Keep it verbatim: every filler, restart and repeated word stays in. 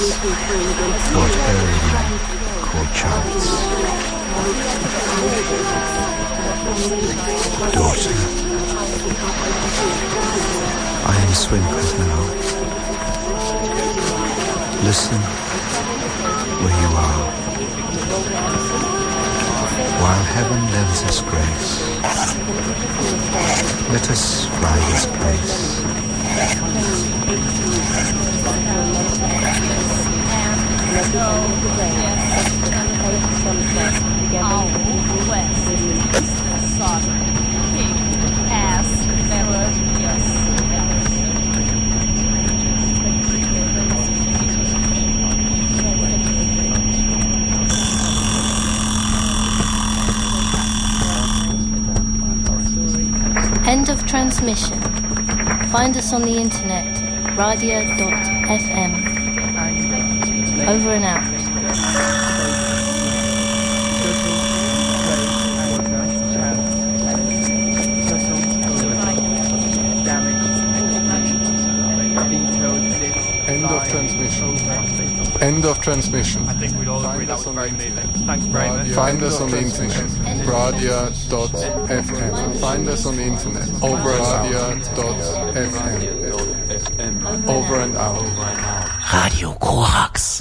what early called chance. Daughter, I am Swinford now. Listen where you are. While heaven lends us grace, let us fly this place. Our West is the sovereign king as Melodious. End of transmission. Find us on the internet, radia dot f m. Over and out. End of transmission. End of transmission. I think we'd all agree that was very moving. Thanks very much. Find us on the internet, radia dot f m. Find us on the internet, over radia dot f m. Over and out. Radio Korax.